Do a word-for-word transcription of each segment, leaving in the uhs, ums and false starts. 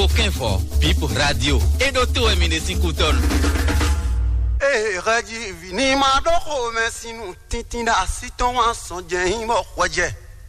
Aucun fort, pipe radio. Et d'autres éminents couton. Eh, radio, vini ma doko, mais si nous tintina, si ton son dien, mo waje.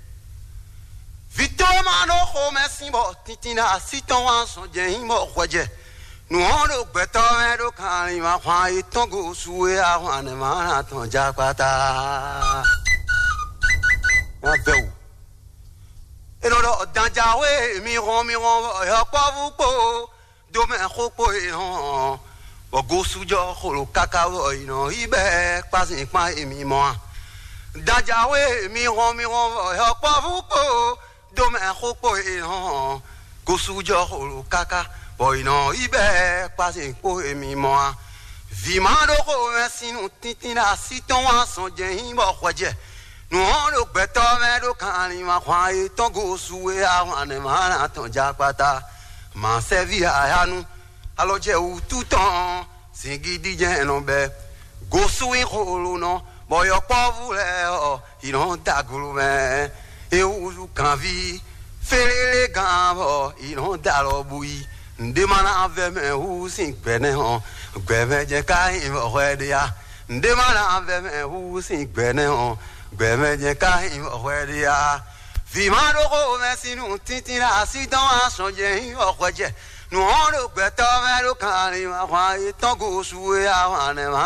Vito ma doko, mais si mo tintina, si ton son dien, mo waje. Nous on le beto, mais le calima, quoi, et ton go soué à one, man, ton japata. Ma belle. Et l'on dans Jawé, miron, miron, y'a pas vous po, demain, ropo, et non. Go sujo, holo, cacao, et non, ibe, pas un coin, et mi moi. Dans Jawé, miron, miron, y'a pas vous po, demain, ropo, et non. Go sujo, holo, caca, boy, non, ibe, pas un coin, et mi moi. Vimando, si nous titina, si ton son dien, mo, roje. Nous on le beto mais le calima quoi et ton go soué à one man ton japata m'en servi à nous alors j'ai ou tout temps c'est guidi bien non be go soué rolo non boy pas voulait oh ils ont dagulu mais et où quand vie fait les gants ils ont dalo bouilli demande avec mais où cinq peine on gbe je kai ouais dia demande avec mais où cinq peine on Gbemeje kai oweria Vimano go mesi nu titina si don asoje oweje Nu on lo gbeto me lo kan ni wa ton go suwe awane